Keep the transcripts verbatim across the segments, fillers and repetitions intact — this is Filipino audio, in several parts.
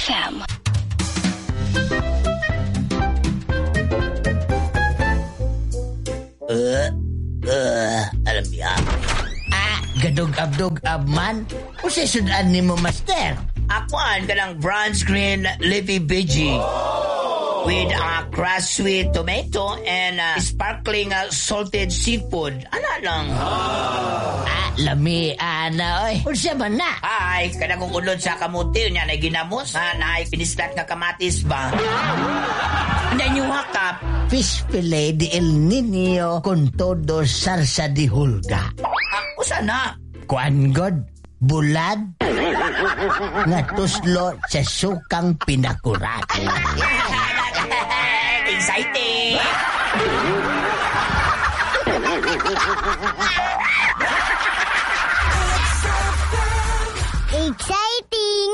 F M. Uh, uh, alam niya. Ah, gadog-abdog-ab man. O sa sudan ni mo, master? Akuan ka ng brown screen leafy veggie. With uh, crushed sweet tomato and uh, sparkling uh, salted seafood. Ano lang? Ah, lami, ana, oy. Unsa man na? Ay, kanang ulod sa kamuti niya na ginamos. Ha, na ay pinislat nga kamatis ba? Ano yung wakap? Fish fillet de El Niño con todo salsa de hulga. Ah, usa na? Kuan god, bulad, nga tuslo sa sukang pinakurat. Exciting! Exciting!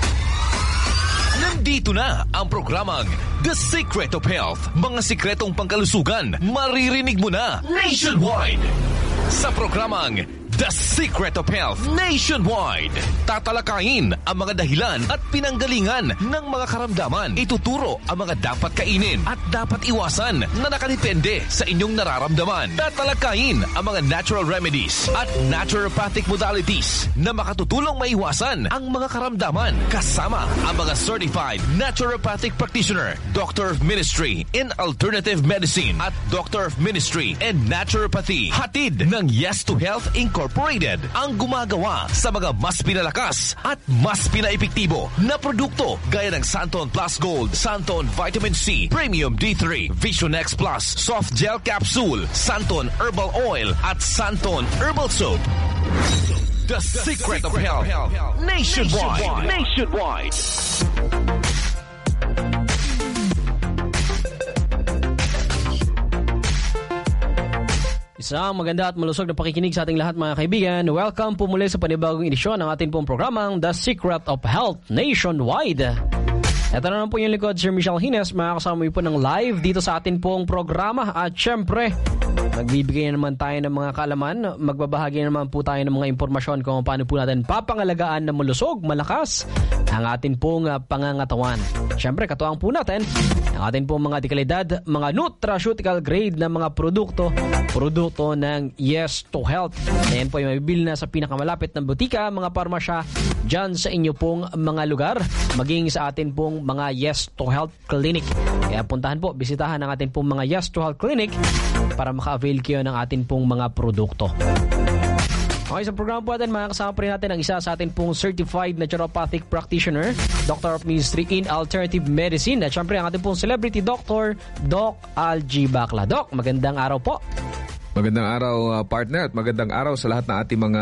Nandito na ang programang The Secret of Health. Mga sikretong pangkalusugan, maririnig mo na nationwide. Sa programang The Secret of Health Nationwide, tatalakayin ang mga dahilan at pinanggalingan ng mga karamdaman. Ituturo ang mga dapat kainin at dapat iwasan na nakadepende sa inyong nararamdaman. Tatalakayin ang mga natural remedies at naturopathic modalities na makatutulong maiwasan ang mga karamdaman. Kasama ang mga certified naturopathic practitioner, Doctor of Ministry in Alternative Medicine at Doctor of Ministry in Naturopathy. Hatid ng Yes to Health Incorporated. Ang gumagawa sa mga mas pinalakas at mas pinaepektibo na produkto gaya ng Santon Plus Gold, Santon Vitamin C, Premium D three, Vision X Plus, Soft Gel Capsule, Santon Herbal Oil at Santon Herbal Soap. The, the Secret, Secret of Health, health. Nationwide. Nationwide. Isang maganda at malusog na pakikinig sa ating lahat, mga kaibigan. Welcome po muli sa panibagong edisyon ng ating pong programang The Secret of Health Nationwide. Ito na naman po yung likod, Sir Michelle Hines. Makakasama po ng live dito sa ating pong programa. At syempre, magbibigay na naman tayo ng mga kaalaman. Magbabahagi na naman po tayo ng mga impormasyon kung paano po natin papangalagaan na malusog, malakas ang ating pong uh, pangangatawan. Syempre, katuwang po natin ang ating pong mga dekalidad, mga nutraceutical grade na mga produkto, produkto ng Yes to Health. Ayan po yung mabibili na sa pinakamalapit ng butika, mga parmasya, dyan sa inyo pong mga lugar, maging sa atin pong mga Yes to Health Clinic. Kaya puntahan po, bisitahan ang atin pong mga Yes to Health Clinic para maka-avail kayo ng atin pong mga produkto. Okay, sa programa po natin, makakasama pa rin natin ang isa sa atin pong certified naturopathic practitioner, Doctor of Ministry in Alternative Medicine, at syempre ang ating pong celebrity doctor, Doc Algie Bacla. Doc, magandang araw po. Magandang araw, uh, partner, at magandang araw sa lahat ng ating mga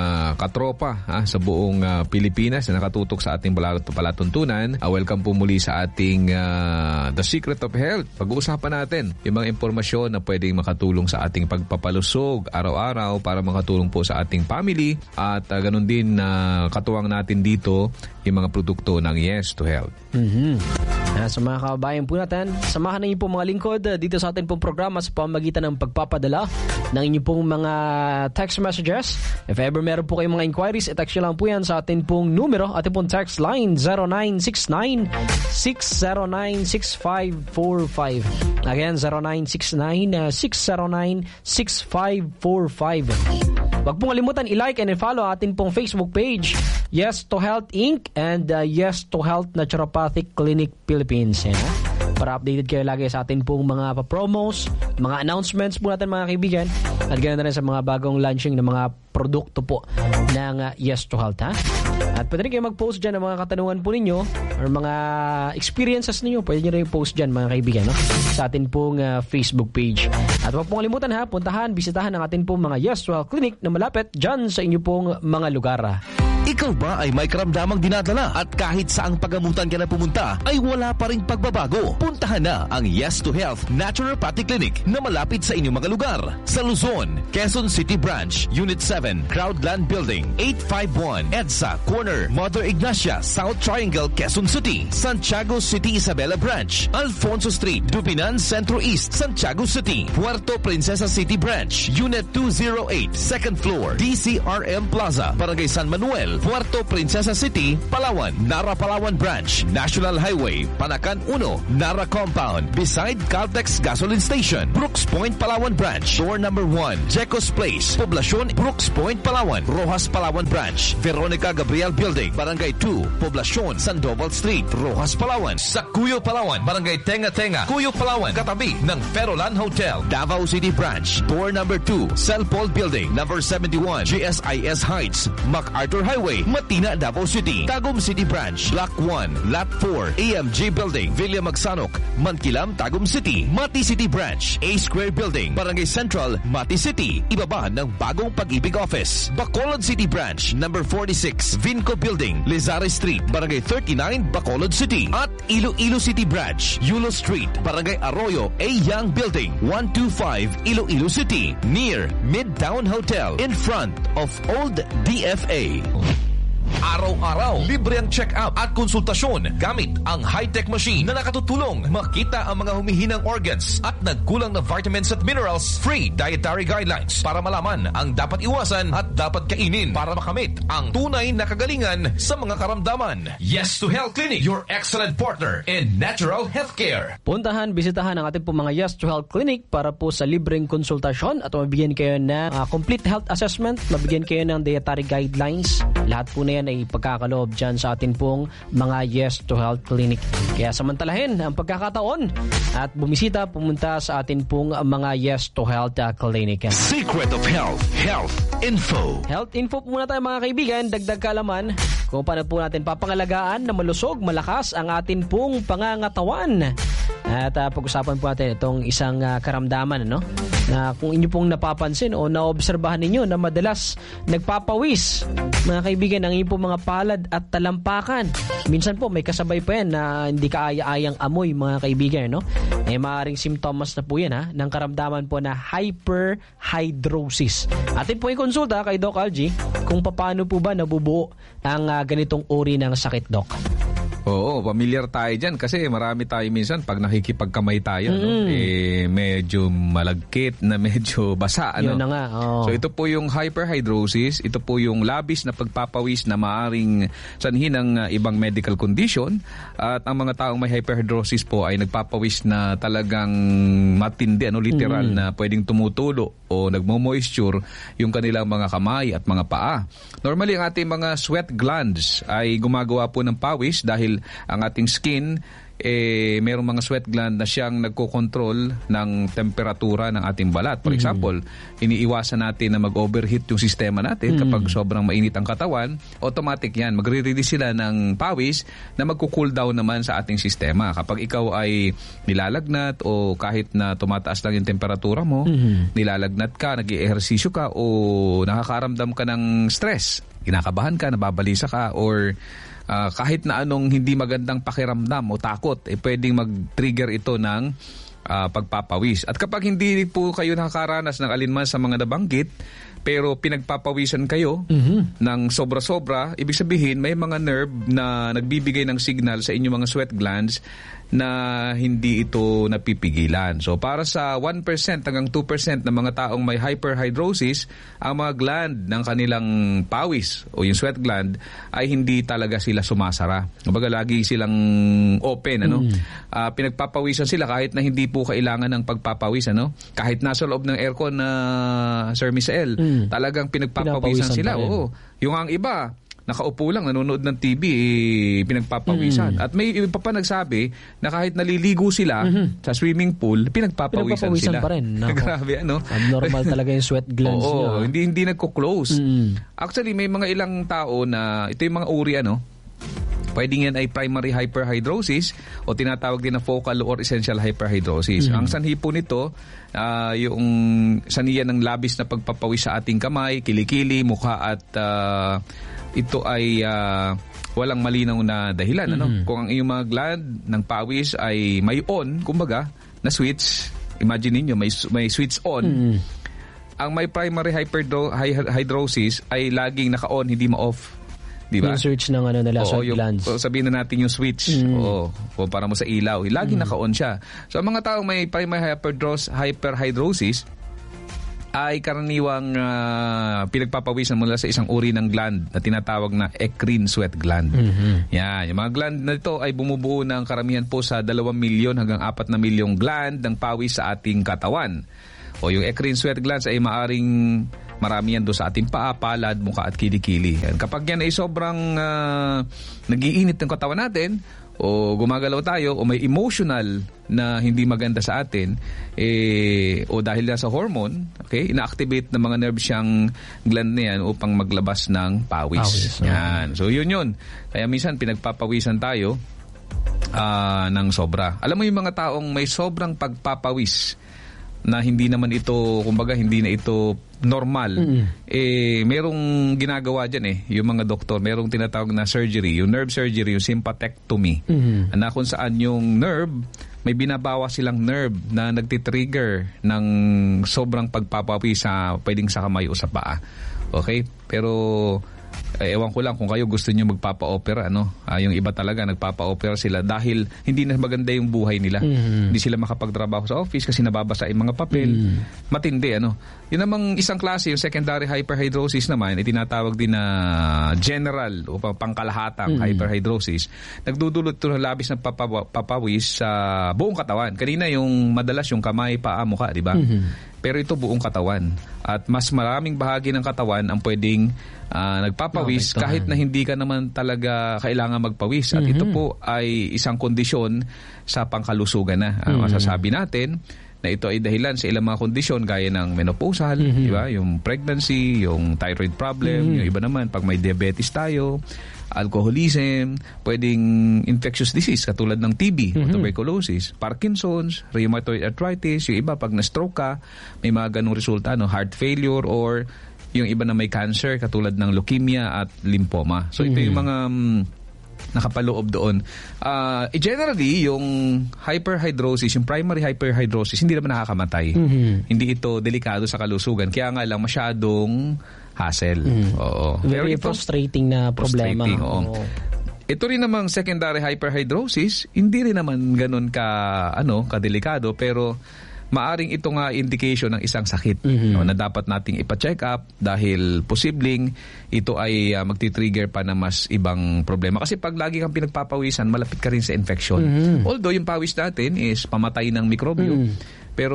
katropa ha, sa buong uh, Pilipinas na nakatutok sa ating palatuntunan. Uh, welcome po muli sa ating uh, The Secret of Health. Pag-uusapan natin yung mga impormasyon na pwedeng makatulong sa ating pagpapalusog araw-araw para makatulong po sa ating family, at uh, ganun din na uh, katuwang natin dito yung mga produkto ng Yes to Health. Mm-hmm. Uh, sa mga kababayan po natin, samahan niyo po mga lingkod uh, dito sa ating pong programa sa pamagitan ng pagpapadala ng inyong pong mga text messages. If ever meron po kayong mga inquiries, i-text nyo lang po yan sa ating pong numero, ating pong text line zero nine six nine, six zero nine, six five four five. Again, zero nine six nine, six zero nine, six five four five. Huwag pong kalimutan i-like and i-follow ating pong Facebook page, Yes to Health Incorporated and uh, Yes to Health Naturopathic Clinic Philippines. Yan, ha? Para updated kayo lagi sa atin pong mga pa-promos, mga announcements po natin, mga kaibigan, at ganoon na rin sa mga bagong launching ng mga produkto po ng uh, Yes to Health, ha? At pwede rin kayo mag-post dyan ng mga katanungan po ninyo or mga experiences ninyo. Pwede nyo rin post dyan, mga kaibigan, no? Sa atin pong uh, Facebook page. At huwag pong kalimutan, ha, puntahan, bisitahan ang atin pong mga Yes to Health Clinic na malapit dyan sa inyo pong mga lugar. Ikaw ba ay may karamdamang dinadala at kahit saang pagamutan ka na pumunta ay wala pa ring pagbabago? Puntahan na ang Yes to Health Naturopathic Clinic na malapit sa inyong mga lugar. Sa Luzon, Quezon City Branch, Unit seven, Crowdland Building, eight five one, EDSA, Corner, Mother Ignacia, South Triangle, Quezon City. Santiago City Isabela Branch, Alfonso Street, Dupinan Centro East, Santiago City. Puerto Princesa City Branch, Unit two oh eight, second floor, D C R M Plaza, Barangay San Manuel, Hotel, Puerto Princesa City, Palawan, Nara Palawan Branch, National Highway, Panakan one, Nara Compound, beside Caltex Gasoline Station, Brooks Point, Palawan Branch, door number one, Jecos Place, Poblacion, Brooks Point, Palawan, Rojas Palawan Branch, Veronica Gabriel Building, Barangay two, Poblacion, Sandoval Street, Rojas Palawan, sa Cuyo Palawan, Barangay Tenga Tenga, Cuyo Palawan, katabi ng Ferolan Hotel, Davao City Branch, door number two, Celpol Building, number seventy-one, G S I S Heights, MacArthur Highway, Matina, Davao City, Tagum City Branch, Block one, Lot four, A M G Building, Villa Magsanok, Mankilam, Tagum City, Mati City Branch, A Square Building, Barangay Central, Mati City, ibaba ng Bagong Pag-ibig Office, Bacolod City Branch, number forty-six, Vinco Building, Lizares Street, Barangay thirty-nine, Bacolod City, at Iloilo City Branch, Yulo Street, Barangay Arroyo, A Young Building, one twenty-five, Iloilo City, near Midtown Hotel, in front of Old D F A. Araw-araw, libre ang check-up at konsultasyon gamit ang high-tech machine na nakatutulong makita ang mga humihinang organs at nagkulang na vitamins at minerals. Free dietary guidelines para malaman ang dapat iwasan at dapat kainin para makamit ang tunay na kagalingan sa mga karamdaman. Yes to Health Clinic, your excellent partner in natural healthcare. Puntahan, bisitahan ang ating po mga Yes to Health Clinic para po sa libreng konsultasyon at mabigyan kayo ng uh, complete health assessment, mabigyan kayo ng dietary guidelines. Lahat po na yan ay pagkakaloob dyan sa atin pong mga Yes to Health Clinic. Kaya samantalahin ang pagkakataon at bumisita, pumunta sa atin pong mga Yes to Health Clinic. Secret of Health, Health Info. Health Info po muna tayo mga kaibigan, dagdag kalaman kung paano po natin papangalagaan na malusog, malakas ang atin pong pangangatawan. At uh, pag-usapan po natin itong isang uh, karamdaman, ano? Na kung inyo pong napapansin o naobserbahan ninyo na madalas nagpapawis, mga kaibigan, ang inyong pong mga palad at talampakan. Minsan po may kasabay pa yan na hindi kaaya-ayang amoy, mga kaibigan, no? Eh, maaaring simptomas na po yan, ha? Ng karamdaman po na hyperhidrosis. Atin po i-konsulta kay Doc Algie kung paano po ba nabubuo ang uh, ganitong uri ng sakit, Doc. Oo, familiar tayo dyan kasi marami tayo minsan pag nakikipagkamay tayo, mm. no? Eh, medyo malagkit na medyo basa. Ano? Yun na nga. Oh. So ito po yung hyperhidrosis, ito po yung labis na pagpapawis na maaring sanhi ng uh, ibang medical condition. At ang mga taong may hyperhidrosis po ay nagpapawis na talagang matindi, ano, literal mm. na pwedeng tumutulo o nagmo-moisture yung kanilang mga kamay at mga paa. Normally, ang ating mga sweat glands ay gumagawa po ng pawis dahil ang ating skin, eh, mayroong mga sweat gland na siyang nagkokontrol ng temperatura ng ating balat. For mm-hmm. example, iniiwasan natin na mag-overheat yung sistema natin mm-hmm. kapag sobrang mainit ang katawan. Automatic yan. Magre-release sila ng pawis na magko-cool down naman sa ating sistema. Kapag ikaw ay nilalagnat o kahit na tumataas lang yung temperatura mo, mm-hmm. nilalagnat ka, nag-i-ehersisyo ka o nakakaramdam ka ng stress, kinakabahan ka, nababalisa ka, or Uh, kahit na anong hindi magandang pakiramdam o takot, eh, pwedeng mag-trigger ito ng uh, pagpapawis. At kapag hindi po kayo nakakaranas ng alinman sa mga nabanggit, pero pinagpapawisan kayo mm-hmm. ng sobra-sobra, ibig sabihin may mga nerve na nagbibigay ng signal sa inyong mga sweat glands na hindi ito napipigilan. So para sa one percent hanggang two percent ng mga taong may hyperhidrosis, ang mga gland ng kanilang pawis o yung sweat gland ay hindi talaga sila sumasara. Kumbaga lagi silang open, ano? Mm. Uh, pinagpapawisan sila kahit na hindi po kailangan ng pagpapawis, ano? Kahit nasa loob ng aircon na uh, Sir Misael, mm. talagang pinagpapawisan sila. Oo. Yung ang iba, nakaupo lang, nanonood ng T V, eh, pinagpapawisan. Mm. At may iba pa nagsabi na kahit naliligo sila mm-hmm. sa swimming pool, pinagpapawisan, pinagpapawisan sila. Pa rin. No? Grabe, ano? Abnormal talaga yung sweat glands niya. Oo, hindi, hindi nagko-close. Mm. Actually, may mga ilang tao na, ito yung mga uri, ano, pwedeng yan ay primary hyperhidrosis o tinatawag din na focal or essential hyperhidrosis. Mm-hmm. Ang sanhi po nito, uh, yung sanhi ng labis na pagpapawis sa ating kamay, kilikili, mukha at uh, ito ay uh, walang malinaw na dahilan. Mm-hmm. Ano? Kung ang iyong mga gland ng pawis ay may on, kumbaga, na switch, imagine niyo may, may switch on, mm-hmm. ang may primary hyperhidrosis ay laging naka-on, hindi ma-off. Diba? Yung switch ng ano nila, sweat glands. O sabihin na natin yung switch. Mm. O, kumpara mo sa ilaw. Laging mm. naka-on siya. So, ang mga taong may primary hyperhidrosis, ay karaniwang uh, pinagpapawisan mula sa isang uri ng gland na tinatawag na eccrine sweat gland. Mm-hmm. Yan, yung mga gland na ito ay bumubuo ng karamihan po sa dalawang milyon hanggang apat na milyong gland ng pawis sa ating katawan. O yung eccrine sweat glands ay maaring marami yan doon sa ating paa, palad, mukha at kilikili. Yan. Kapag yan ay sobrang uh, nag-iinit ng katawan natin, o gumagalaw tayo o may emotional na hindi maganda sa atin eh, o dahil na sa hormone, okay, ina-activate ng mga nerves siyang gland na yan upang maglabas ng pawis. Pawis yan. So yun yun. Kaya minsan pinagpapawisan tayo uh, ng sobra. Alam mo yung mga taong may sobrang pagpapawis na hindi naman ito, kumbaga hindi na ito normal, mm-hmm. eh merong ginagawa dyan eh, yung mga doktor, merong tinatawag na surgery, yung nerve surgery, yung sympathectomy, mm-hmm. na kung saan yung nerve, may binabawa silang nerve na nagtitrigger ng sobrang pagpapawi sa, pwedeng sa kamay o sa paa. Okay? Pero eh, ewan ko lang kung kayo gusto nyo magpapa-opera, ano? Ah, yung iba talaga nagpapa-opera sila dahil hindi na maganda yung buhay nila. Mm-hmm. Hindi sila makapagtrabaho sa office kasi nababasa yung mga papel. Mm-hmm. Matindi, ano? Yun namang isang klase, yung secondary hyperhidrosis naman, ay tinatawag din na general o pangkalahatang mm-hmm. hyperhidrosis. Nagdudulot ito ng labis ng papaw- papawis sa buong katawan. Kanina yung madalas yung kamay, paa, mukha, di ba? Mm-hmm. Pero ito buong katawan. At mas maraming bahagi ng katawan ang pwedeng uh, nagpapawis oh, kahit na hindi ka naman talaga kailangan magpawis. At mm-hmm. ito po ay isang kondisyon sa pangkalusugan na. Uh, mm-hmm. Masasabi natin na ito ay dahilan sa ilang mga kondisyon gaya ng menopausal, mm-hmm. di ba? Yung pregnancy, yung thyroid problem, mm-hmm. yung iba naman pag may diabetes tayo, alcoholism, pwedeng infectious disease katulad ng T B, mm-hmm. tuberculosis, Parkinson's, rheumatoid arthritis, yung iba pag na-stroke ka, may mga ganung resulta, no, heart failure, or yung iba na may cancer katulad ng leukemia at lymphoma. So mm-hmm. ito yung mga um, nakapaloob doon. Uh, generally, yung hyperhidrosis, yung primary hyperhidrosis, hindi naman nakakamatay. Mm-hmm. Hindi ito delikado sa kalusugan. Kaya nga lang masyadong hassle. Mm. Oo. Very ito, frustrating na problema. Frustrating, oo. Oo. Ito rin namang secondary hyperhidrosis, hindi rin naman ganun ka, ano, kadelikado, pero maaring ito nga indication ng isang sakit, mm-hmm. no, na dapat nating ipa-check up dahil posibleng ito ay uh, magti-trigger pa na mas ibang problema. Kasi pag lagi kang pinagpapawisan, malapit ka rin sa infection. Mm-hmm. Although yung pawis natin is pamatay ng mikrobyo, mm-hmm. pero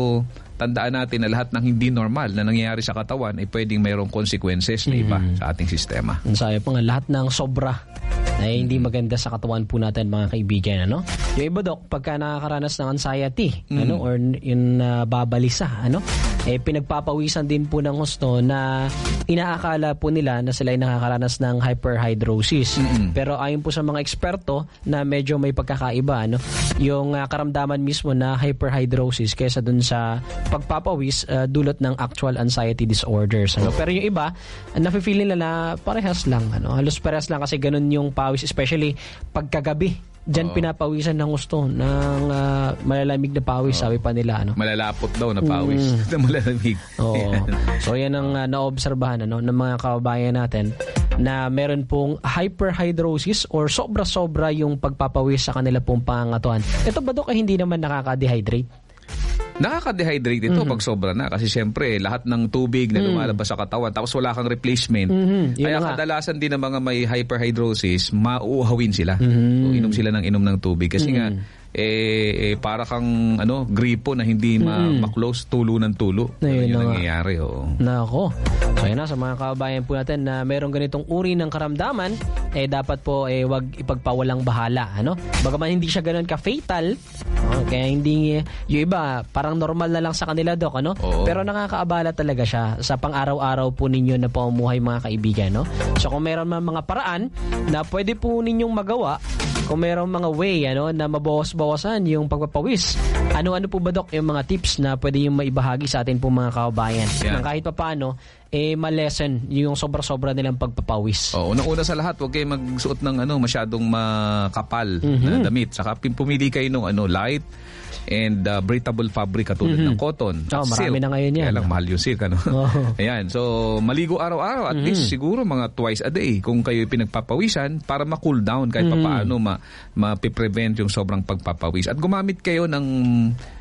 tandaan natin na lahat ng hindi normal na nangyayari sa katawan ay pwedeng mayroong consequences na iba mm-hmm. sa ating sistema. Sabi po nga, lahat ng sobra ay hindi maganda sa katawan po natin, mga kaibigan, ano? Yung iba, Dok, pagka nakakaranas ng anxiety, mm-hmm. ano, or yung uh, babalisa, ano, eh pinagpapawisan din po ng husto na inaakala po nila na sila ay nakakaranas ng hyperhidrosis. Mm-hmm. Pero ayon po sa mga eksperto na medyo may pagkakaiba, ano, yung uh, karamdaman mismo na hyperhidrosis kaysa dun sa pagpapawis, uh, dulot ng actual anxiety disorders, ano. Pero yung iba, nafe-feel nila na parehas lang, ano, halos parehas lang kasi ganun yung pawis, especially pagkagabi. Diyan oh. pinapawisan ng gusto ng uh, malalamig na pawis, oh. sabi pa nila, ano. Malalapot daw na pawis mm. na malalamig. Oo. So yan ang uh, naobserbahan, ano, ng mga kababayan natin na meron pong hyperhidrosis or sobra-sobra yung pagpapawis sa kanila pong pangangatuan. Ito ba, Dok, ay hindi naman nakaka-dehydrate? Nakaka-dehydrate ito mm-hmm. pag sobra na kasi siyempre lahat ng tubig na lumalabas mm-hmm. sa katawan tapos wala kang replacement. Mm-hmm. Kaya kadalasan din ng mga may hyperhidrosis, mauuhawin sila. Mm-hmm. So, inom sila ng inom ng tubig kasi mm-hmm. nga eh, eh para kang ano gripo na hindi ma- mm-hmm. ma-close, tulo ng tulo. Ano yung nangyayari. Oh. Nako. So yun na, sa mga kababayan po natin na mayroong ganitong uri ng karamdaman, eh dapat po eh wag ipagpawalang bahala, ano? Bagaman hindi siya ganoon ka-fatal, oh, kaya hindi yung iba parang normal na lang sa kanila, Dok, ano? Oo. Pero nakakaabala talaga siya sa pang-araw-araw po ninyo na pamumuhay, mga kaibigan, no? So kung meron man mga paraan na pwede po ninyong magawa, kung meron mga way, ano, na mabawas-bawasan yung pagpapawis, ano-ano po ba, Dok, yung mga tips na pwede yung maibahagi sa atin po, mga kababayan? Yeah. Na kahit pa paano, eh malesen yung sobra-sobra nilang pagpapawis. Oh, unang-una sa lahat, huwag kayo magsuot ng ano masyadong makapal mm-hmm. na damit. Saka pumili kayo ng ano light and uh, breathable fabric katulad mm-hmm. ng cotton. Oh, marami silk. Na ngayon yan. Kaya lang mahal yung silk, ano? Oh. Ayan. So, maligo araw-araw. At mm-hmm. least siguro mga twice a day kung kayo pinagpapawisan para ma-cool down kahit mm-hmm. pa paano ma- ma-prevent yung sobrang pagpapawis. At gumamit kayo ng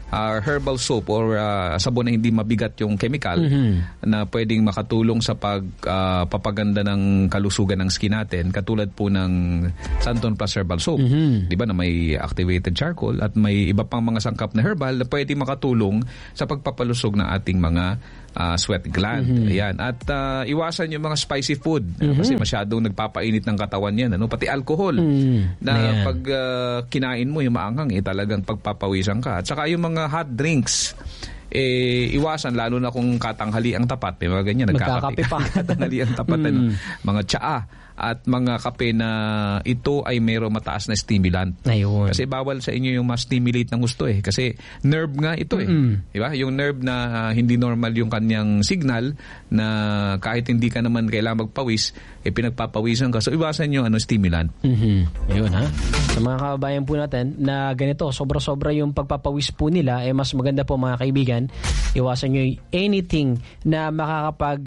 uh, herbal soap or uh, sabon na hindi mabigat yung chemical mm-hmm. na pwedeng makatulong sa pag uh, papaganda ng kalusugan ng skin natin, katulad po ng Santon Plus Herbal Soap. Mm-hmm. Di ba na may activated charcoal at may iba pang mga sangkap na herbal na pwedeng makatulong sa pagpapalusog ng ating mga uh, sweat gland. Mm-hmm. Ayan. At uh, iwasan yung mga spicy food mm-hmm. kasi masyadong nagpapainit ng katawan yan. Ano? Pati alcohol mm-hmm. na Ayan. pag uh, kinain mo yung maanghang, eh, talagang pagpapawisan ka. At saka yung mga hot drinks, eh, iwasan, lalo na kung katanghali ang tapat. May mga ganyan, nagkakape pa. Katanghali ang tapat. mm. ano? Mga tsaa at mga kape na ito ay mayroong mataas na stimulant. Ayun. Kasi bawal sa inyo yung ma-stimulate ng gusto eh. Kasi nerve nga ito eh. Mm-hmm. Diba? Yung nerve na uh, hindi normal yung kanyang signal na kahit hindi ka naman kailangan magpawis, eh pinagpapawisan ka. So iwasan yung ano, stimulant. Mm-hmm. Ayun ha. Sa mga kababayan po natin na ganito, sobra-sobra yung pagpapawis po nila, eh mas maganda po mga kaibigan, iwasan nyo anything na makakapag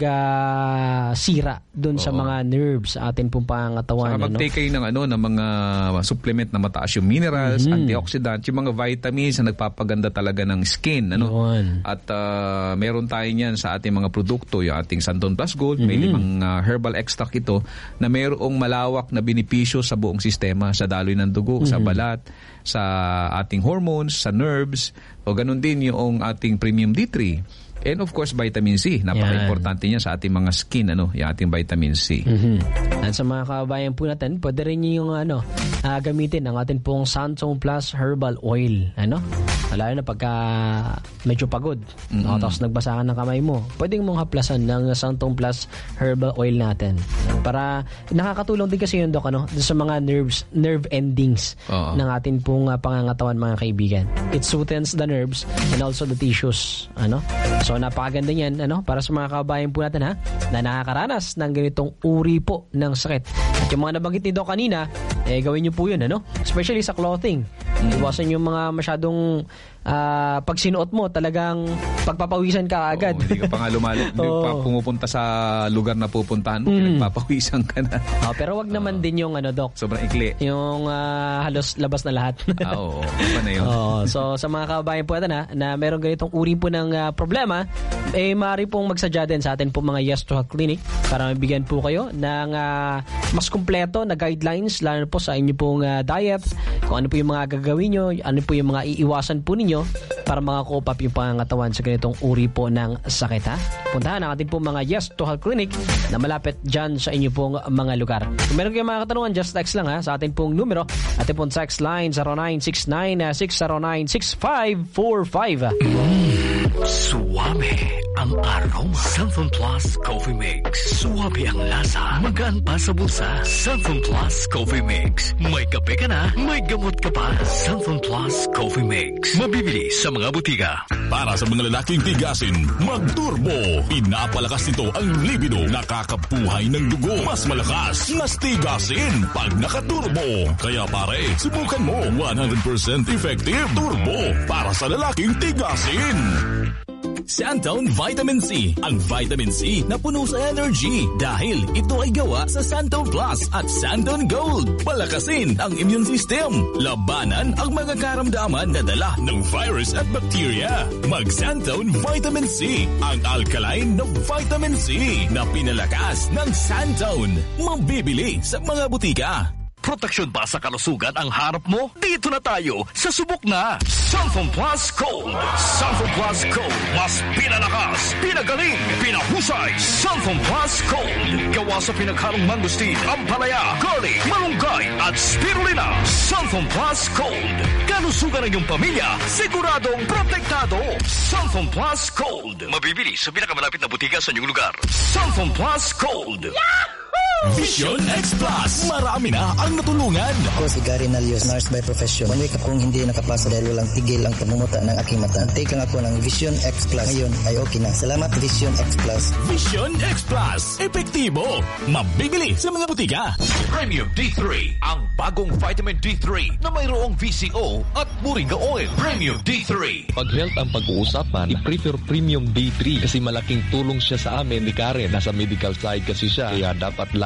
uh, sira dun Oo. sa mga nerves sa atin pong pangatawan. Saka mag-take kayo ng, ano, ng mga supplement na mataas yung minerals, mm-hmm. antioxidants, yung mga vitamins na nagpapaganda talaga ng skin. Ano? At uh, meron tayo niyan sa ating mga produkto, yung ating Santon Plus Gold, mm-hmm. may limang uh, herbal extract ito na mayroong malawak na benepisyo sa buong sistema, sa daloy ng dugo, mm-hmm. sa balat, sa ating hormones, sa nerves, o ganun din yung ating premium D three. And of course, vitamin C. Napaka-importante niya sa ating mga skin, ano, yung ating vitamin C. Mm-hmm. At sa mga kababayan po natin, pwede rin yung ano, uh, gamitin ang ating pong Santon Plus Herbal Oil. Ano? Lalo na pagka medyo pagod, mm-hmm. no, tapos nagbasahan ng kamay mo, pwedeng mong haplasan ng Santon Plus Herbal Oil natin. Para nakakatulong din kasi yun, Dok, ano, sa mga nerves, nerve endings Uh-oh. ng ating pong uh, pangangatawan, mga kaibigan. It soothes the nerves and also the tissues. Ano? So, So napakaganda niyan, ano, para sa mga kababayan po natin ha, na nakakaranas ng ganitong uri po ng sakit. At yung mga nabanggit ni Doc kanina, eh gawin niyo po yun, ano? Especially sa clothing. Mm. Iwasan yung mga masyadong uh, pag sinuot mo, talagang pagpapawisan ka agad. Oo, hindi ka pa nga lumalit. Hindi pa pumupunta sa lugar na pupuntahan mo, mm. pinagpapawisan ka na. Oh, pero wag naman uh, din yung, ano, Doc, sobrang ikli. Yung uh, halos labas na lahat. Ah, oo. Iba na yun. Oh, so sa mga kababayan po natin ha, na meron ganitong uri po ng uh, problema, eh maaari pong magsadya din sa atin po mga Yes to Health Clinic para mabigyan po kayo ng uh, mas kumpleto na guidelines, lalo po sa inyo pong uh, diet, kung ano po yung mga gagawin nyo, ano po yung mga iiwasan po ninyo para maka-cope up yung pangangatawan sa ganitong uri po ng sakit ha. Puntahan ang ating pong mga Yes to Health Clinic na malapit dyan sa inyo pong mga lugar. Kung meron kayong mga katanungan, just text lang ha sa ating pong numero, ating pong text line zero nine six nine six zero nine six five four five. Suwabe ang aroma. Santon Plus Coffee Mix. Suwabe ang lasa. Magaan pa sa bulsa. Santon Plus Coffee Mix. May kape ka na, may gamot ka pa. Santon Plus Coffee Mix. Mabibili sa mga butika. Para sa mga lalaking tigasin, mag-turbo. Pinapalakas nito ang libido. Nakakapuhay ng dugo. Mas malakas, mas tigasin pag nakaturbo. Kaya pare, subukan mo. one hundred percent effective turbo para sa lalaking tigasin. Santon Vitamin C. Ang Vitamin C na puno sa energy dahil ito ay gawa sa Santon Plus at Santon Gold. Palakasin ang immune system. Labanan ang mga karamdaman na dala ng virus at bacteria. Mag-Santon Vitamin C. Ang alkaline na Vitamin C na pinalakas ng Santon. Mabibili sa mga butika. Proteksyon ba sa kalusugan ang harap mo? Dito na tayo sa subok na Santon Plus Gold. Santon Plus Gold. Mas pinalakas, pinagaling, pinahusay. Santon Plus Gold. Gawa sa pinaghalong mangustin, ampalaya, garlic, malunggay at spirulina. Santon Plus Gold. Kalusugan ng iyong pamilya, siguradong protektado. Santon Plus Gold. Mabibili sa pinakamalapit na butika sa inyong lugar. Santon Plus Gold. Yahoo! Vision X Plus. Marami na ang natulungan. Ako si Gary Nalios, nurse by profession. One week akong hindi nakapasa dahil walang tigil ang pamumuta ng aking mata. Take lang ako ng Vision X Plus. Ngayon ay okay na. Salamat Vision X Plus. Vision X Plus. Epektibo. Mabibili sa mga butika. Premium D three. Ang bagong vitamin D three na mayroong V C O at Moringa Oil. Premium D three. Pag health ang pag-uusapan, i-prefer Premium D three kasi malaking tulong siya sa amin ni Karen. Nasa medical side kasi siya. Kaya dapat lagi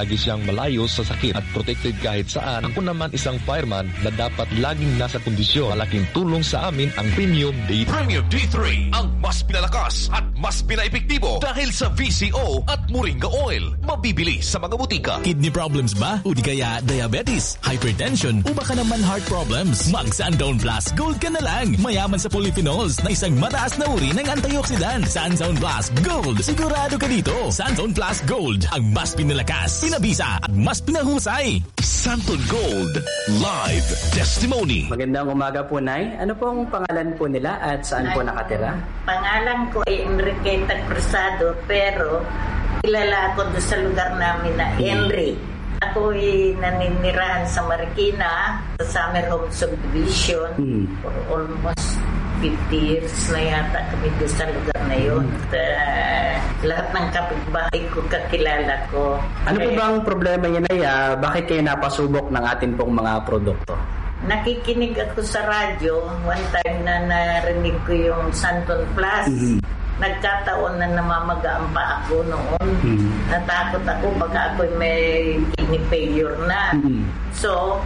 lagi siyang malayo sa sakit at protected kahit saan. Ako naman isang fireman na dapat laging nasa kondisyon. Malaking tulong sa amin ang Premium D three. Premium D three, ang mas pinalakas at mas pinaepektibo dahil sa V C O at Moringa Oil. Mabibili sa mga butika. Kidney problems ba? O di kaya diabetes, hypertension, o baka naman heart problems? Mag Sunzone Plus Gold ka na lang. Mayaman sa polyphenols na isang mataas na uri ng antioxidant. Sunzone Plus Gold. Sigurado ka dito. Sunzone Plus Gold. Ang mas pinalakas, pinabisa at mas pinahusay. Santon Gold Live Testimony. Magandang umaga po, Nay. Ano pong pangalan po nila at saan po nakatira? Pangalan ko ay Enriqueta Cruzado, pero kilala ako doon sa lugar namin na Henry. Ako ay naninirahan sa Marikina, sa Summer Home Subdivision hmm. for almost fifty years na yata kami doon sa lugar na yun. At, uh, lahat ng kapitbahay ko kakilala ko. Ano po bang problema niya, Nay? Uh, bakit kayo napasubok ng atin pong mga produkto? Nakikinig ako sa radyo. One time na narinig ko yung Santon Plus. Mm-hmm. Nagkataon na namamagaan pa ako noon. Mm-hmm. Natakot ako baka ako may kidney failure na. Mm-hmm. So,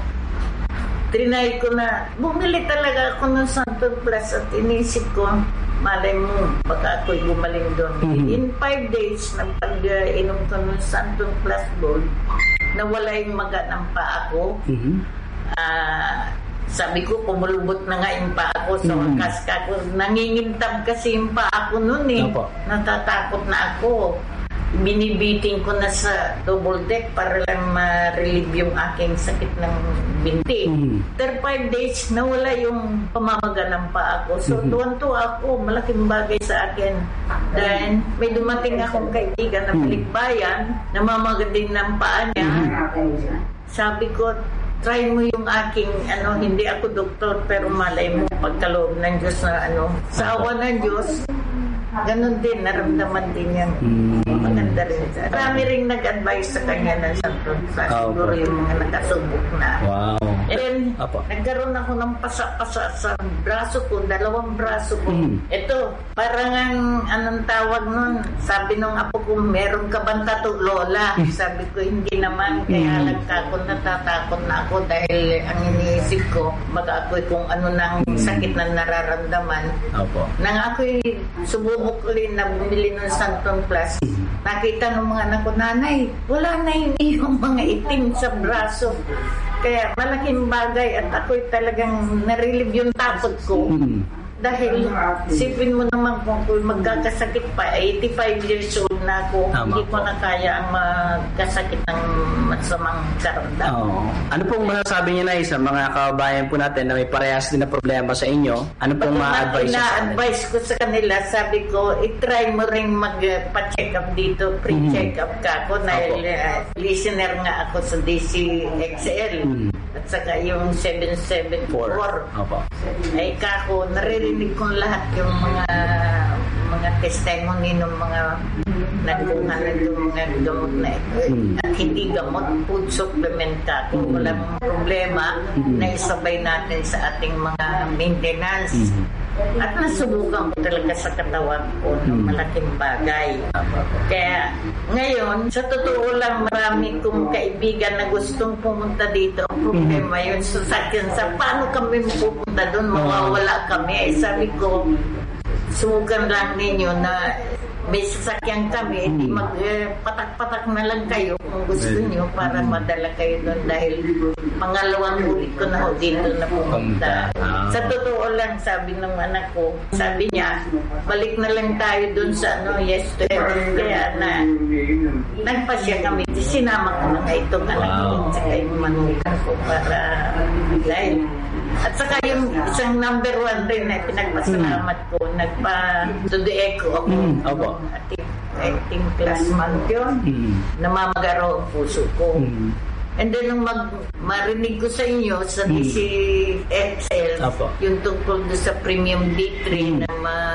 trinay ko na, bumili talaga ako ng Santon Plus at inisip ko, malay mo, baka ako'y gumaling doon. Mm-hmm. In five days, na pag-inom ko ng Santon Plus Gold, nawala yung maga ng paa ko. Mm-hmm. Uh, sabi ko, pumulubot na nga yung paa ko. So, mm-hmm. kaska ko, nangingintab kasi yung paa ko noon eh. Opo. Natatakot na ako. Binibiting ko na sa double deck para lang ma-relieve yung aking sakit ng binti. Mm-hmm. After five days, nawala yung pamamaga ng paa ko. So, mm-hmm. tuwan-tuwa ako. Malaking bagay sa akin. Then, may dumating akong kaibigan na balikbayan, namamaga din ng paa niya. Mm-hmm. Sabi ko, try mo yung aking, ano, hindi ako doktor, pero malay mo, pagkaloob ng Diyos na, ano, sa awa ng Diyos, ganun din, naramdaman din yan. Maganda rin. Marami rin nag-advise sa kanya ng Santon Plus. Siguro yung mga nakasubok na. Wow. And then, Apo. nagkaroon ako ng pasa-pasa sa braso ko, dalawang braso ko. Mm. Ito, parang ang, anong tawag nun, sabi nung apo ko, meron ka bang tattoo, Lola? Sabi ko, hindi naman, kaya mm. nagkakot, natatakot na ako dahil ang iniisip ko, baka ako'y kung ano nang sakit na nararamdaman. Apo. Nang ako'y sububok ulit na bumili ng Santon Plus, nakita ng mga anak ko, nanay, wala na yung mga itim sa braso. Kaya malaking bagay at ako'y talagang narelieve yung takot ko. Mm-hmm. Dahil sipin mo naman kung magkakasakit pa, eighty-five years old na ako, Tama hindi ko po. na kaya ang magkasakit ng masamang karamdaman. Oh. Ano pong masasabi niyo, Nay, sa mga kababayan po natin na may parehas din na problema sa inyo? Ano pong ma-advise sa kanila? Ina-advise ko sa kanila, sabi ko, i-try mo rin magpa-check up dito, pre-check up ka ako, dahil uh, listener nga ako sa D C X L. Mm-hmm. At saka yung seven seven four. Ay kako, naririnig kong lahat yung mga mga testimony ng mga nagkuha na yung mga gamot na ito. Mm. At hindi gamot, food supplement kako. Mm. Walang problema mm. na isabay natin sa ating mga maintenance. Mm. At nasubukan ko talaga sa katawan ko ng malaking bagay. Kaya ngayon, sa totoo lang, marami kong kaibigan na gustong pumunta dito. Ang problema yun sa sakyan. Sa paano kami mapupunta doon? Mawawala kami. Eh, sabi ko, subukan lang ninyo na may sasakyan kami, hindi mm. magpatak-patak uh, na lang kayo kung gusto nyo para madala kayo doon dahil pangalawang ulit ko na ho dito na pumunta. Sa totoo lang, sabi ng anak ko, sabi niya, balik na lang tayo doon sa ano, yes to heaven. Kaya na, nagpasya kami. Sinama ko na nga itong anak ko at saka yung manukan ko para dahil at saka yung isang number one rin na pinagpasalamat ko, nagpa-to-the-echo ako. Mm, ako. I think last month yun, mm. namamagaro ang puso ko. Mm. And then nung mag, marinig ko sa inyo sa D C X L, mm. yung tungkol sa Premium D three mm. na ma,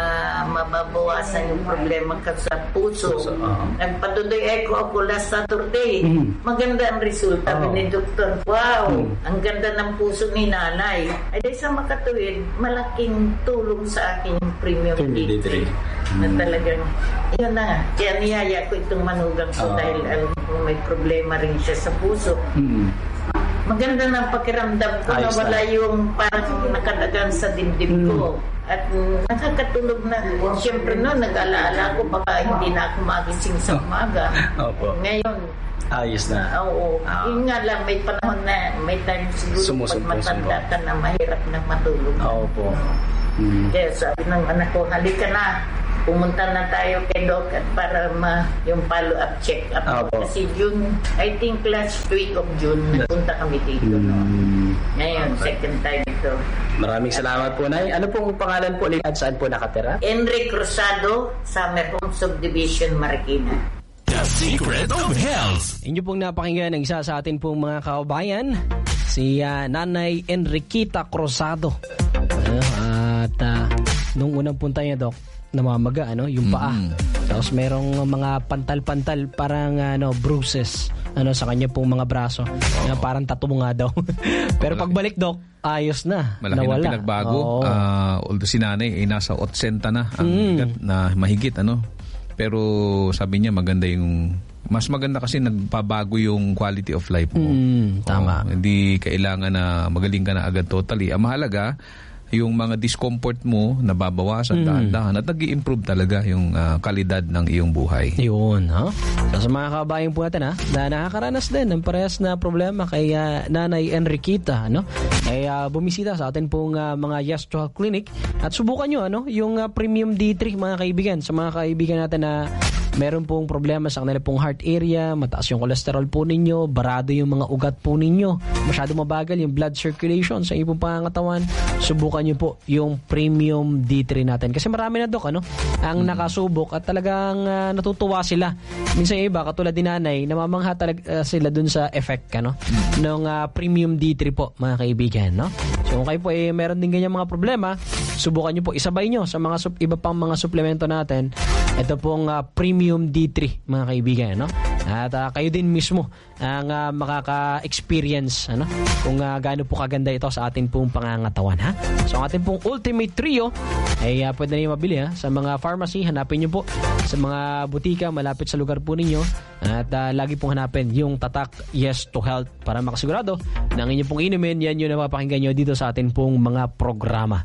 mababawasan yung problema ka sa puso. uh-huh. Nagpatuloy ako ako last Saturday. Mm. Maganda ang resulta Oh. ni Doktor. Wow, Mm. ang ganda ng puso ni nanay. Ay di sa makatuwid, malaking tulong sa akin yung premium Premium D D three. na talagang, yun na nga. Kaya niyaya ko itong manugang ko Oh. dahil alam ko may problema rin siya sa puso. Mm. Maganda ng pakiramdam ko na Ayos na. wala yung parang nakadagan sa dibdib Mm. ko. At mm, nakakatulog na. Siyempre no, nag-alaala ko baka hindi na ako magising sa umaga. Opo. Ngayon, Ayos na. oo. Ah. Yun nga lang, may panahon na, may time siguro Sumusumpong pag matanda ka na mahirap na matulog. Opo. Mm. Kaya sabi ng anak ko, halika na. Pumunta na tayo kay Doc at para ma, yung follow-up check-up. Opo. Kasi June, I think last week of June, napunta kami dito. No? Mm. Ngayon, second time ito. Maraming salamat po, Nay. Ano pong pangalan po ulit at saan po nakatira? Enrique Cruzado, Summer Home Subdivision, Marikina. The Secret of Health. Inyo pong napakinggan ng isa sa atin pong mga kababayan, si uh, Nanay Enriquita Cruzado. Ano, at uh, nung unang punta niya, Doc, namamaga, ano, yung paa. Mm-hmm. Tapos merong mga pantal-pantal, parang ano, bruises ano, sa kanya pong mga braso. Oh. Na parang tattoo nga daw. Pero pagbalik, Doc, ayos na. Malaki nawala. na pinagbago. Oh. Uh, although si nanay ay nasa otsenta na, ang Mm. bigat na mahigit, ano. Pero sabi niya maganda yung, mas maganda kasi nagpabago yung quality of life mo. Mm, tama. Oh, hindi kailangan na magaling ka na agad totally. Ang mahalaga, yung mga discomfort mo nababawasan, mm. dahan-dahan at nag-i-improve talaga yung uh, kalidad ng iyong buhay. Yun, ha? So, sa mga kababayan po natin, ha, na nakakaranas din ng parehas na problema kay uh, Nanay Enriquita, no? Ay uh, bumisita sa atin pong uh, mga Yes to Health Clinic at subukan nyo, ano, yung uh, Premium D three, mga kaibigan. Sa mga kaibigan natin na meron pong problema sa kanila pong heart area, mataas yung cholesterol po ninyo, barado yung mga ugat po ninyo, masyado mabagal yung blood circulation sa inyong pangangatawan, subukan nyo po yung Premium D three natin. Kasi marami na, Dok, ano, ang nakasubok at talagang uh, natutuwa sila. Minsan yung iba, katulad ni Nanay, namamangha talaga uh, sila dun sa effect, ano, ng uh, Premium D three po, mga kaibigan, no? So kung kayo po eh, meron din ganyan mga problema, subukan nyo po, isabay nyo sa mga sup- iba pang mga suplemento natin. Ito pong uh, Premium D three, mga kaibigan, no? At uh, kayo din mismo ang uh, makaka-experience, ano, kung uh, gaano po kaganda ito sa ating pong pangangatawan, ha? So ang ating pong Ultimate Trio ay uh, pwede na yung mabili, ha? Sa mga pharmacy, hanapin nyo po sa mga butika malapit sa lugar po ninyo at uh, lagi pong hanapin yung tatak Yes to Health para makasigurado na ang inyong pong inumin, yan yung napapakinggan nyo dito sa ating pong mga programa.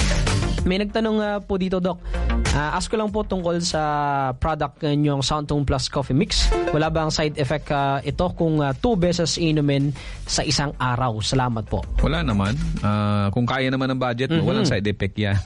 May nagtanong uh, po dito, Doc. Uh, ask ko lang po tungkol sa product ninyong Soundtone Plus Coffee Mix. Wala bang side effect uh, ito kung uh, two beses inumin sa isang araw? Salamat po. Wala naman. Uh, kung kaya naman ng budget mo, mm-hmm. walang side effect yan.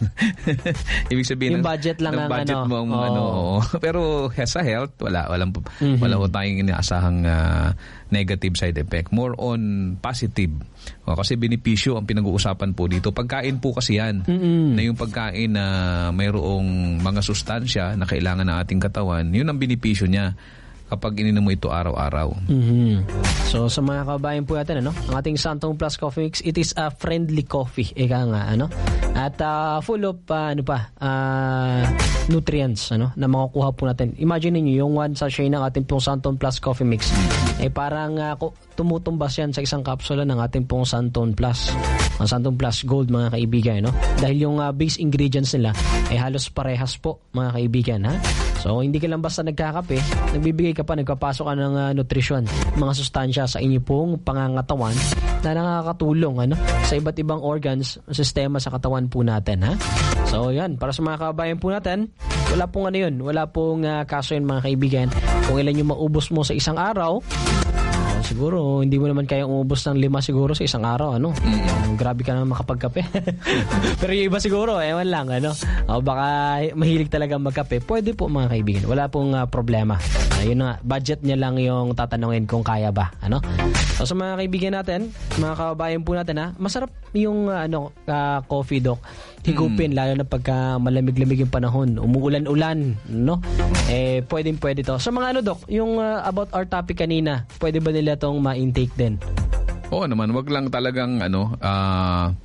Ibig sabihin, yung budget lang ng ang budget ano. mo ang oh. ano. Pero sa health, wala. Walang, mm-hmm. wala ko tayong inaasahang uh, negative side effect. More on positive. O, kasi benepisyo ang pinag-uusapan po dito. Pagkain po kasi yan. Mm-hmm. Na yung pagkain na mayroong mga sustansya na kailangan ng ating katawan, yun ang benepisyo niya kapag ininom mo ito araw-araw. Mm-hmm. So sa mga kabayan po natin, ano, ang ating Soundtone Plus Coffee Mix, it is a friendly coffee, ika nga, ano, at uh, full of uh, ano pa uh, nutrients, ano, na makukuha po natin. Imagine niyo yung one sachet ng ating pong Soundtone Plus Coffee Mix ay eh, parang uh, tumutumbas yan sa isang kapsula ng ating pong Soundtone Plus, ang Soundtone Plus Gold, mga kaibigan, no? Dahil yung uh, base ingredients nila ay halos parehas po, mga kaibigan, ha? So hindi ka lang basta nagkakape, nagbibigay ka pa, nagpapasok ka ng uh, nutrisyon, mga sustansya sa inyo pong pangangatawan na nakakatulong, ano, sa iba't ibang organs, sistema sa katawan po natin, ha? So yan, para sa mga kabayan po natin, wala pong ano yun, wala pong uh, kaso yun, mga kaibigan. Kung ilan yung maubos mo sa isang araw, uh, siguro hindi mo naman kaya umubos ng lima siguro sa isang araw, ano? Mm-hmm. Grabe ka naman makapagkape. Pero yung iba siguro, ewan lang, ano? O baka mahilig talaga magkape. Pwede po, mga kaibigan. Wala pong uh, problema. Uh, yun na, budget niya lang yung tatanungin kung kaya ba, ano? So sa mga kaibigan natin, mga kababayan po natin, ha, masarap yung uh, ano, uh, coffee, Doc. Higupin, mm. lalo na pagka malamig-lamig yung panahon, umuulan-ulan, no? Eh, pwedeng pwede to. So mga ano, Doc, yung uh, about our topic kanina, pwede ba nila tong ma-intake din? Oo naman, wag lang talagang ano, ah, uh,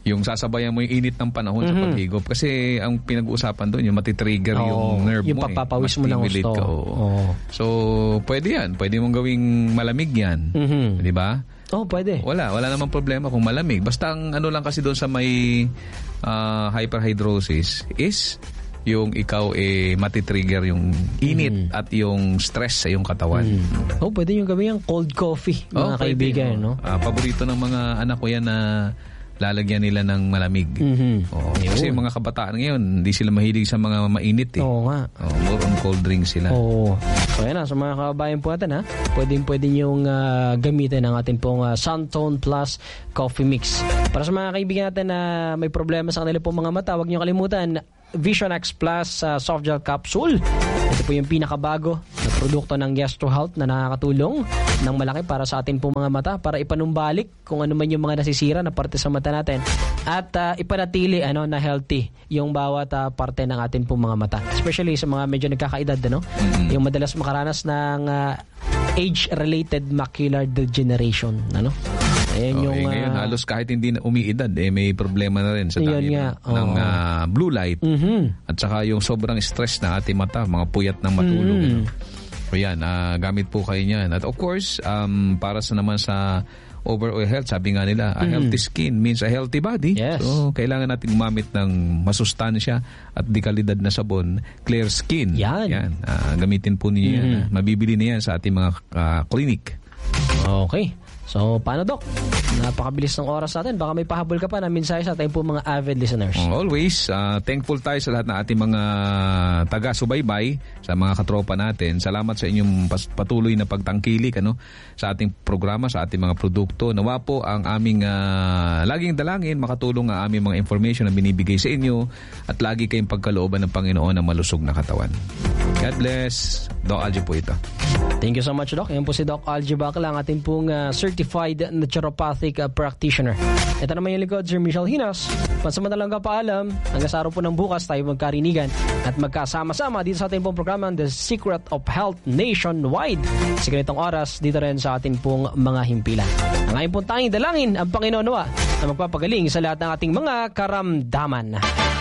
yung sasabayan mo yung init ng panahon mm-hmm. sa paghigop. Kasi ang pinag-uusapan doon, yung matitrigger oh, yung nerve yung mo. Yung papapawis mo ng gusto. Ka, oh. Oh. So, pwede yan. Pwede mong gawing malamig yan. Mm-hmm. Di ba? Oh, pwede. Wala. Wala namang problema kung malamig. Basta ang ano lang kasi doon sa may uh, hyperhidrosis is yung ikaw eh matitrigger yung init mm. at yung stress sa iyong katawan. Mm. Oh, pwede yung gawin yung cold coffee, mga oh, kaibigan, pwede, no? Uh, paborito ng mga anak ko yan na lalagyan nila ng malamig. Mm-hmm. Oh, kasi mga kabataan ngayon, hindi sila mahilig sa mga mainit eh. Oo nga. Oh, more on cold drinks sila. Oo. So yan na, sa mga kababayan po natin ha, pwedeng pwede niyong uh, gamitin ang ating pong uh, Suntone Plus Coffee Mix. Para sa mga kaibigan natin na may problema sa kanila pong mga mata, huwag niyo kalimutan, Vision X Plus uh, Soft Gel Capsule. Ito po yung pinakabago na produkto ng Yes to Health na nakakatulong ng malaki para sa atin pong mga mata, para ipanumbalik kung ano man yung mga nasisira na parte sa mata natin at uh, ipanatili ano, na healthy yung bawat uh, parte ng atin pong mga mata. Especially sa mga medyo nagkakaedad, ano? Mm-hmm. Yung madalas makaranas ng uh, age-related macular degeneration. Ano? Ayan oh, yung, eh, ngayon, uh, halos kahit hindi na umiidad, eh, may problema na rin sa dami ng, oh. ng uh, blue light mm-hmm. at saka yung sobrang stress na ating mata, mga puyat ng matulog. Mm-hmm. So yan, uh, gamit po kayo niyan. At of course, um, para sa naman sa overall health, sabi nga nila, a mm-hmm. healthy skin means a healthy body. Yes. So, kailangan natin gumamit ng masustansya at di kalidad na sabon, Clear Skin. Yan. yan. Uh, gamitin po niyo mm-hmm. yan. Uh, mabibili na yan sa ating mga uh, clinic. Okay. So, paano, Doc? Napakabilis ng oras natin. Baka may pahabol ka pa na mensahe sa ating po mga avid listeners. Always. Uh, thankful tayo sa lahat ng ating mga taga-subaybay, sa mga katropa natin. Salamat sa inyong patuloy na pagtangkilik ano, sa ating programa, sa ating mga produkto. Nawa po ang aming uh, laging dalangin, makatulong ang aming mga information na binibigay sa inyo at lagi kayong pagkalooban ng Panginoon na malusog na katawan. God bless. Doc Algie po ito. Thank you so much, Doc. Yan po si Doc Algie Bacla, ang ating pong uh, certified naturopathic uh, practitioner. Ito naman yung likod, Sir Michel Hinas. Pansamantalang kapaalam, hanggang sa araw po ng bukas tayo magkarinigan at magkasama-sama dito sa ating pong programa, The Secret of Health Nationwide. Sa ganitong oras, dito rin sa ating pong mga himpilan. Ang ating pong tanging dalangin, ang Panginoon nawa na magpapagaling sa lahat ng ating mga karamdaman.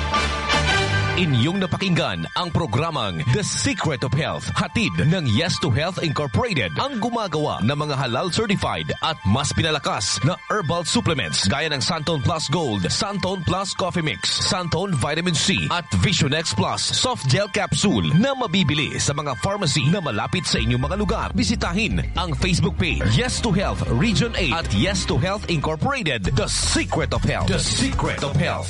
Inyong napakinggan ang programang The Secret of Health, hatid ng Yes to Health Incorporated, ang gumagawa ng mga halal certified at mas pinalakas na herbal supplements gaya ng Suntone Plus Gold, Suntone Plus Coffee Mix, Suntone Vitamin C at Vision X Plus Soft Gel Capsule na mabibili sa mga pharmacy na malapit sa inyong mga lugar. Bisitahin ang Facebook page Yes to Health Region eight at Yes to Health Incorporated, The Secret of Health. The Secret of Health.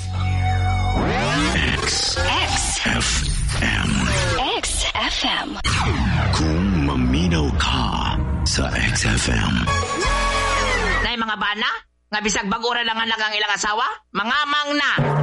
X X F M X F M. Kung maminaw ka sa X F M. Nay mga bana, nga bisag bagura lang ang nagang ilang asawa, mangamang na.